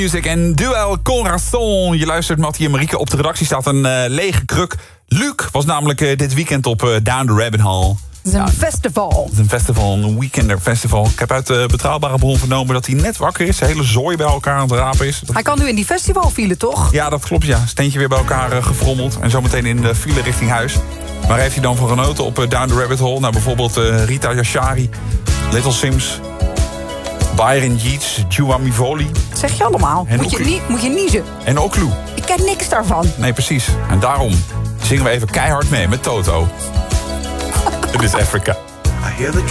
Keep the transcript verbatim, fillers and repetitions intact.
Music en Duel Corazon. Je luistert Mattie en Marieke. Op de redactie staat een uh, lege kruk. Luc was namelijk uh, dit weekend op uh, Down the Rabbit Hole. Het is een ja, festival. Het is een festival, een weekender festival. Ik heb uit uh, betrouwbare bron vernomen dat hij net wakker is. De hele zooi bij elkaar aan het rapen is. Hij kan nu in die festivalfile, toch? Ja, dat klopt, ja. Steentje weer bij elkaar uh, gefrommeld. En zometeen in de file richting huis. Waar heeft hij dan van genoten op uh, Down the Rabbit Hole? Nou, bijvoorbeeld uh, Rita Yashari, Little Sims, Byron Yeats, Juwami Voli. Dat zeg je allemaal. En moet, je nie, moet je niezen. En Oklu. Ik ken niks daarvan. Nee, precies. En daarom zingen we even keihard mee met Toto. Dit is Africa. I hear the